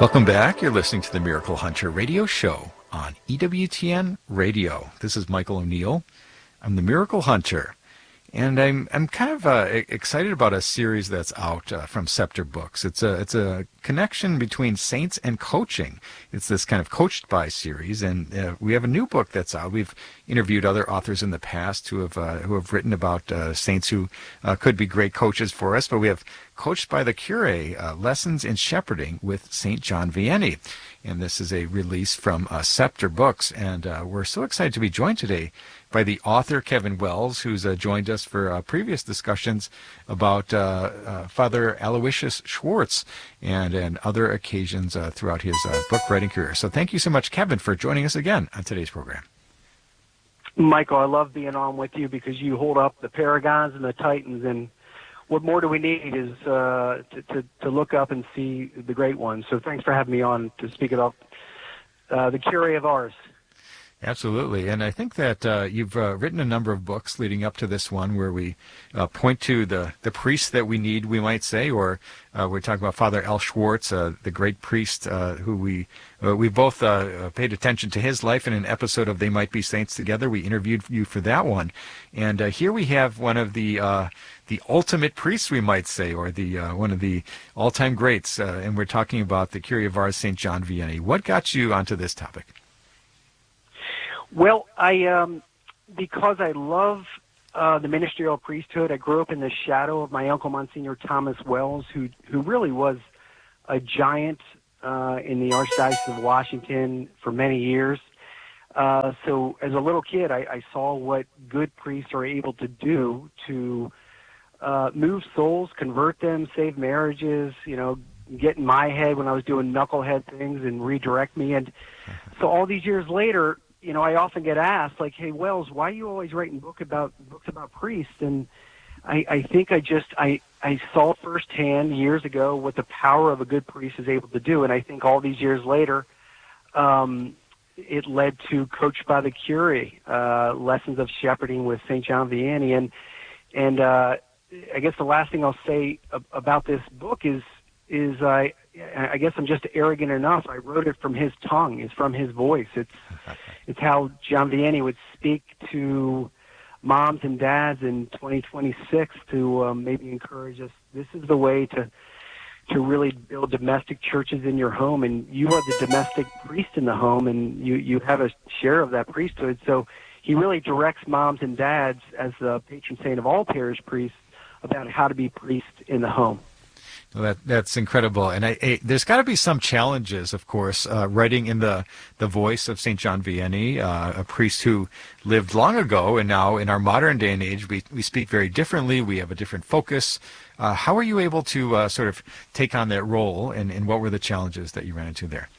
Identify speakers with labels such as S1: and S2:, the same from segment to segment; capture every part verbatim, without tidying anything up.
S1: Welcome back. You're listening to the Miracle Hunter radio show on E W T N Radio. This is Michael O'Neill. I'm the Miracle Hunter, and I'm I'm kind of uh, excited about a series that's out uh, from Scepter Books. It's a it's a connection between saints and coaching. It's this kind of Coached By series, and uh, we have a new book that's out. We've interviewed other authors in the past who have uh, who have written about uh, saints who uh, could be great coaches for us, but we have Coached by the Cure, uh, Lessons in Shepherding with Saint John Vianney. And this is a release from uh, Scepter Books. And uh, we're so excited to be joined today by the author, Kevin Wells, who's uh, joined us for uh, previous discussions about uh, uh, Father Aloysius Schwartz and, and other occasions uh, throughout his uh, book writing career. So thank you so much, Kevin, for joining us again on today's program.
S2: Michael, I love being on with you because you hold up the paragons and the titans, and what more do we need is uh, to, to, to look up and see the great ones. So thanks for having me on to speak about uh, the Cure of Ars.
S1: Absolutely. And I think that uh, you've uh, written a number of books leading up to this one where we uh, point to the, the priest that we need, we might say, or uh, we're talking about Father Al Schwartz, uh, the great priest uh, who we uh, we both uh, paid attention to his life in an episode of They Might Be Saints together. We interviewed you for that one. And uh, here we have one of the uh, the ultimate priests, we might say, or the uh, one of the all-time greats. Uh, and we're talking about the Cure of Ars, Saint John Vianney. What got you onto this topic?
S2: Well, I um, because I love uh, the ministerial priesthood. I grew up in the shadow of my uncle, Monsignor Thomas Wells, who who really was a giant uh, in the Archdiocese of Washington for many years. Uh, so, as a little kid, I, I saw what good priests are able to do to uh, move souls, convert them, save marriages. You know, get in my head when I was doing knucklehead things and redirect me. And so, all these years later, you know, I often get asked, like, hey, Wells, why are you always writing book about books about priests? And I, I think I just, I, I saw firsthand years ago what the power of a good priest is able to do. And I think all these years later, um, it led to Coached by the Cure, uh, Lessons of Shepherding with Saint John Vianney. And, and uh, I guess the last thing I'll say ab- about this book is, is I, I guess I'm just arrogant enough. I wrote it from his tongue. It's from his voice. It's it's how John Vianney would speak to moms and dads in twenty twenty-six to um, maybe encourage us. This is the way to to really build domestic churches in your home, and you are the domestic priest in the home, and you, you have a share of that priesthood. So he really directs moms and dads as the patron saint of all parish priests about how to be priests in the home.
S1: Well, that that's incredible, and I, I, there's got to be some challenges, of course, uh, writing in the, the voice of Saint John Vianney, uh, a priest who lived long ago, and now in our modern day and age, we we speak very differently. We have a different focus. Uh, how were you able to uh, sort of take on that role, and, and what were the challenges that you ran into there?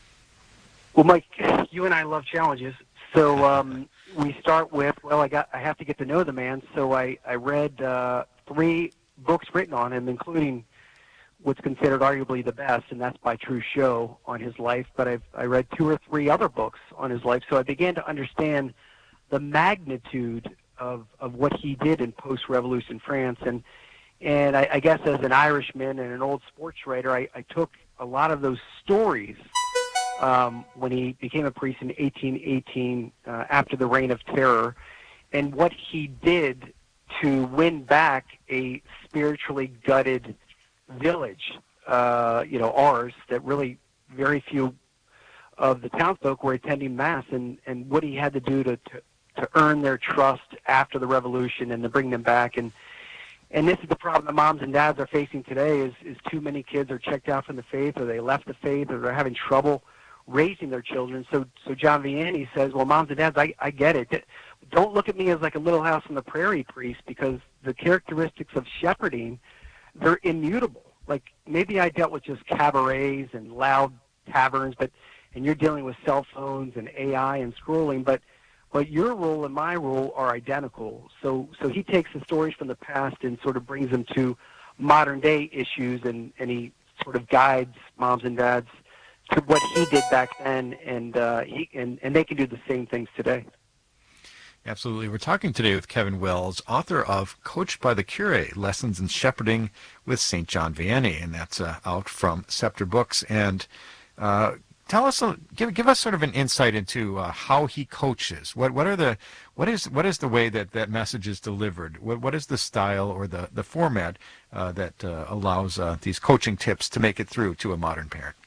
S2: Well, Mike, you and I love challenges, so um, we start with well, I got I have to get to know the man, so I I read uh, three books written on him, including what's considered arguably the best, and that's by True Show on his life. But I've I read two or three other books on his life, so I began to understand the magnitude of of what he did in post-revolution France. And and I, I guess as an Irishman and an old sports writer, I, I took a lot of those stories um, when he became a priest in eighteen eighteen uh, after the Reign of Terror, and what he did to win back a spiritually gutted village, uh, you know, ours, that really very few of the townsfolk were attending Mass, and, and what he had to do to, to, to earn their trust after the revolution and to bring them back. And and this is the problem that moms and dads are facing today is, is too many kids are checked out from the faith, or they left the faith, or they're having trouble raising their children. So so John Vianney says, well, moms and dads, I, I get it. Don't look at me as like a Little House on the Prairie priest, because the characteristics of shepherding, they're immutable. Like, maybe I dealt with just cabarets and loud taverns, but and you're dealing with cell phones and A I and scrolling, but but your role and my role are identical. So so he takes the stories from the past and sort of brings them to modern day issues, and, and he sort of guides moms and dads to what he did back then, and uh, he and, and they can do the same things today.
S1: Absolutely. We're talking today with Kevin Wells, author of Coached by the Cure, Lessons in Shepherding with Saint John Vianney, and that's uh, out from Scepter Books. And Uh, tell us, a, give give us sort of an insight into uh, how he coaches. What what are the what is what is the way that that message is delivered? What what is the style or the the format uh, that uh, allows uh, these coaching tips to make it through to a modern parent?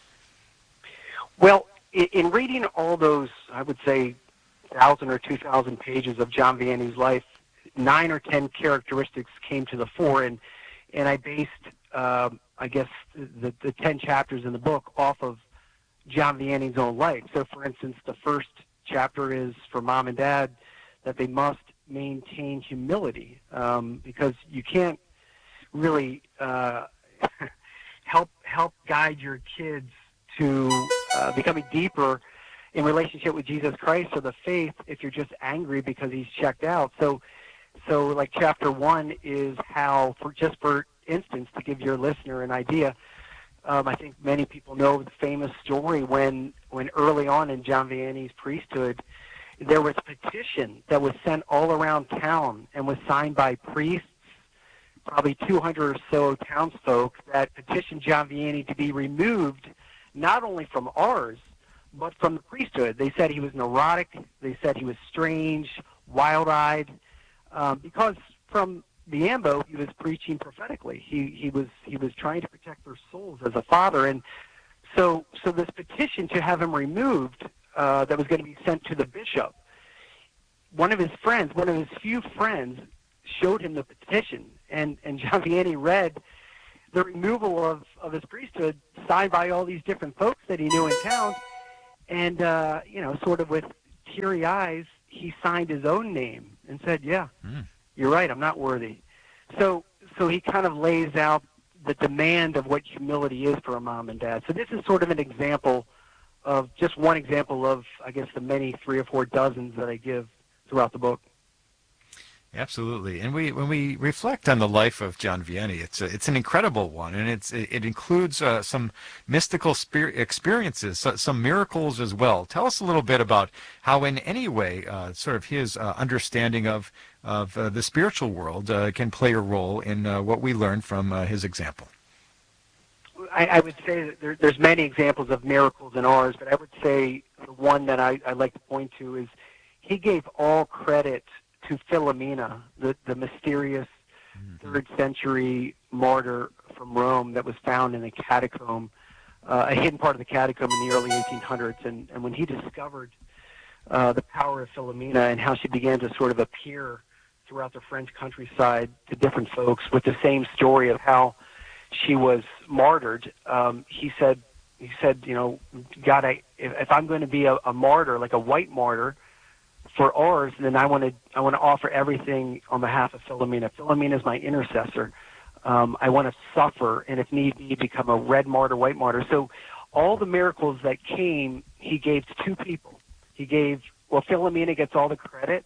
S2: Well, in, in reading all those, I would say, thousand or two thousand pages of John Vianney's life, nine or ten characteristics came to the fore, and and I based, uh, I guess, the the ten chapters in the book off of John Vianney's own life. So, for instance, the first chapter is for mom and dad that they must maintain humility, um, because you can't really uh, help help guide your kids to uh, becoming deeper in relationship with Jesus Christ or the faith if you're just angry because he's checked out. So, so like chapter one is how, for just for instance, to give your listener an idea, um, I think many people know the famous story when, when early on in John Vianney's priesthood, there was a petition that was sent all around town and was signed by priests, probably two hundred or so townsfolk, that petitioned John Vianney to be removed not only from ours, but from the priesthood. They said he was neurotic. They said he was strange, wild-eyed, um, because from the Ambo he was preaching prophetically. He he was he was trying to protect their souls as a father, and so so this petition to have him removed uh, that was going to be sent to the bishop. One of his friends, one of his few friends, showed him the petition, and and John Vianney read the removal of of his priesthood signed by all these different folks that he knew in town. And, uh, you know, sort of with teary eyes, he signed his own name and said, yeah, mm. you're right, I'm not worthy. So so he kind of lays out the demand of what humility is for a mom and dad. So this is sort of an example of, just one example of, I guess, the many three or four dozens that I give throughout the book.
S1: Absolutely, and we when we reflect on the life of John Vianney, it's a, it's an incredible one, and it's it, it includes uh, some mystical spirit experiences, so, some miracles as well. Tell us a little bit about how, in any way, uh, sort of his uh, understanding of of uh, the spiritual world uh, can play a role in uh, what we learn from uh, his example.
S2: I, I would say that there, there's many examples of miracles in ours, but I would say the one that I, I like to point to is he gave all credit to Philomena, the, the mysterious mm-hmm. third century martyr from Rome that was found in a catacomb, uh, a hidden part of the catacomb in the early eighteen hundreds. And, and when he discovered uh, the power of Philomena and how she began to sort of appear throughout the French countryside to different folks with the same story of how she was martyred, um, he said, he said, you know, God, I, if, if I'm going to be a, a martyr, like a white martyr, for ours, then I want to I want to offer everything on behalf of Philomena. Philomena is my intercessor. Um, I want to suffer, and if need be, become a red martyr, white martyr. So all the miracles that came, he gave to two people. He gave, well, Philomena gets all the credit,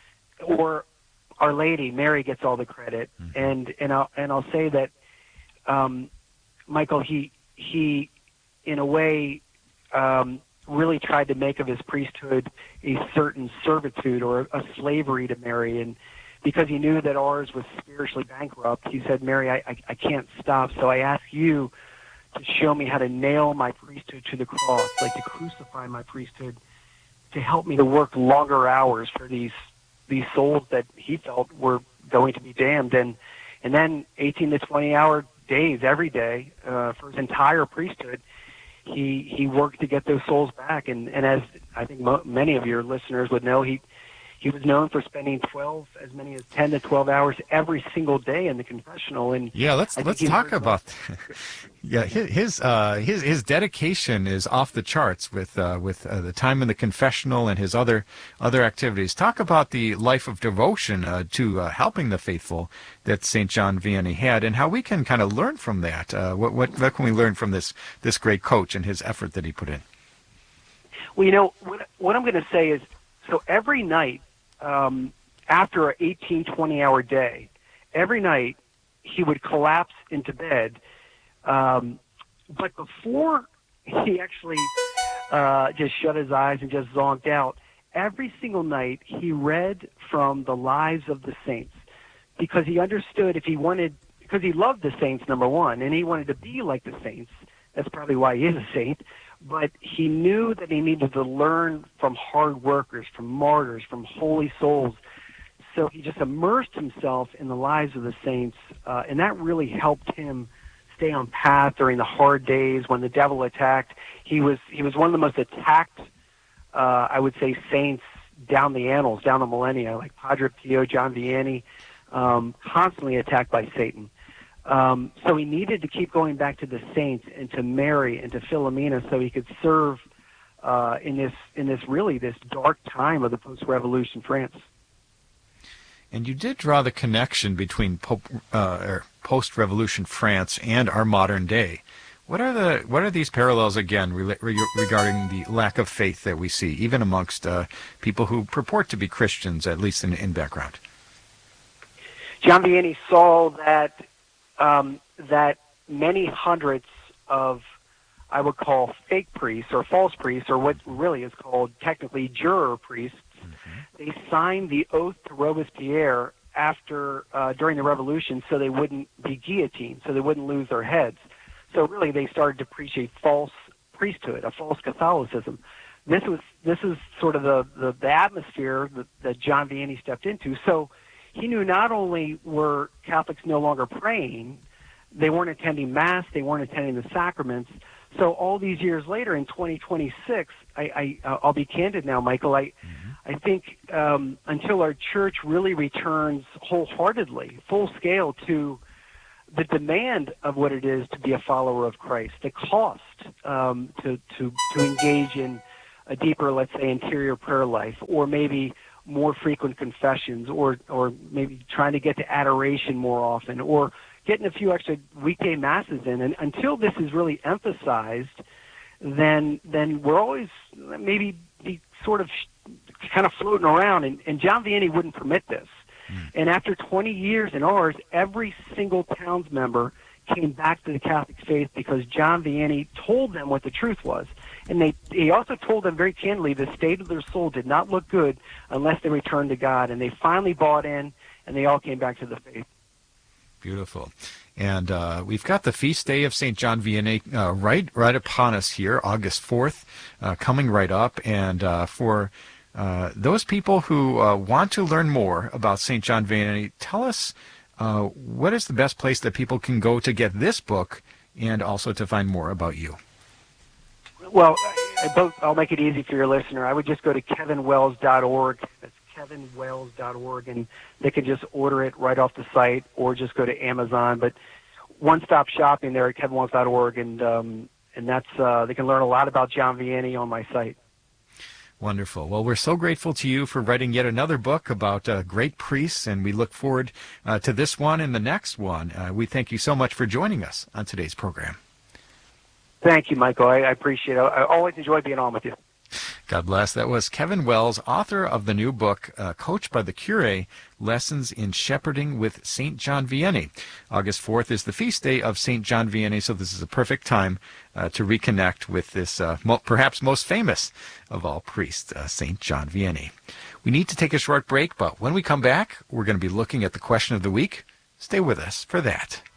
S2: or Our Lady, Mary, gets all the credit. Mm-hmm. And and I'll and I'll say that, um, Michael, he he, in a way, Um, really tried to make of his priesthood a certain servitude or a slavery to Mary. And because he knew that ours was spiritually bankrupt, he said, Mary, I, I, I can't stop, so I ask you to show me how to nail my priesthood to the cross, like to crucify my priesthood, to help me to work longer hours for these these souls that he felt were going to be damned. And, and then eighteen to twenty hour days every day uh, for his entire priesthood, He he worked to get those souls back, and, and as I think mo- many of your listeners would know, he he was known for spending twelve, as many as ten to twelve hours every single day in the confessional. And
S1: yeah, let's let's talk about yeah his his, uh, his his dedication is off the charts with uh, with uh, the time in the confessional and his other other activities. Talk about the life of devotion uh, to uh, helping the faithful that Saint John Vianney had, and how we can kind of learn from that. Uh, what, what what can we learn from this this great coach and his effort that he put in?
S2: Well, you know what what I'm going to say is, so every night. Um, after an eighteen, twenty hour day, every night he would collapse into bed. Um, but before he actually uh, just shut his eyes and just zonked out, every single night he read from the lives of the saints, because he understood if he wanted, because he loved the saints, number one, and he wanted to be like the saints, That's probably why he is a saint. But he knew that he needed to learn from hard workers, from martyrs, from holy souls. So he just immersed himself in the lives of the saints, uh, and that really helped him stay on path during the hard days when the devil attacked. He was he was one of the most attacked, uh, I would say, saints down the annals, down the millennia, like Padre Pio, John Vianney, um, constantly attacked by Satan. Um, so he needed to keep going back to the saints and to Mary and to Philomena so he could serve uh, in this in this really this dark time of the post-revolution France.
S1: And you did draw the connection between Pope, uh, or post-revolution France and our modern day. What are the what are these parallels again re- regarding the lack of faith that we see, even amongst uh, people who purport to be Christians, at least in, in background?
S2: John Vianney saw that um, that many hundreds of, I would call, fake priests or false priests, or what really is called technically juror priests. Mm-hmm. They signed the oath to Robespierre after uh, during the revolution, so they wouldn't be guillotined, so they wouldn't lose their heads. So really, they started to preach a false priesthood, a false Catholicism. This was this is sort of the the, the atmosphere that, that John Vianney stepped into. So he knew not only were Catholics no longer praying, they weren't attending Mass, they weren't attending the sacraments. So all these years later, in twenty twenty-six, I, I I'll be candid now, Michael. I mm-hmm. I think um, until our church really returns wholeheartedly, full scale to the demand of what it is to be a follower of Christ, the cost um, to to to engage in a deeper, let's say, interior prayer life, or maybe more frequent confessions, or or maybe trying to get to adoration more often, or getting a few extra weekday masses in. And until this is really emphasized, then then we're always maybe be sort of kind of floating around. And, and John Vianney wouldn't permit this. Mm. And after twenty years in ours, every single towns member came back to the Catholic faith because John Vianney told them what the truth was. And they he also told them very candidly the state of their soul did not look good unless they returned to God. And they finally bought in, and they all came back to the faith.
S1: Beautiful. And uh, we've got the feast day of Saint John Vianney uh, right right upon us here, August fourth, uh, coming right up. And uh, for uh, those people who uh, want to learn more about Saint John Vianney, tell us uh, what is the best place that people can go to get this book and also to find more about you?
S2: Well, I, I both, I'll make it easy for your listener. I would just go to kevin wells dot org. That's kevin wells dot org, and they can just order it right off the site or just go to Amazon. But one-stop shopping there at kevin wells dot org, and um, and that's uh, they can learn a lot about John Vianney on my site.
S1: Wonderful. Well, we're so grateful to you for writing yet another book about uh, great priests, and we look forward uh, to this one and the next one. Uh, we thank you so much for joining us on today's program.
S2: Thank you, Michael. I, I appreciate it. I always enjoy being on with you.
S1: God bless. That was Kevin Wells, author of the new book, uh, Coached by the Cure, Lessons in Shepherding with Saint John Vianney. August fourth is the feast day of Saint John Vianney, so this is a perfect time uh, to reconnect with this uh, mo- perhaps most famous of all priests, uh, Saint John Vianney. We need to take a short break, but when we come back, we're going to be looking at the question of the week. Stay with us for that.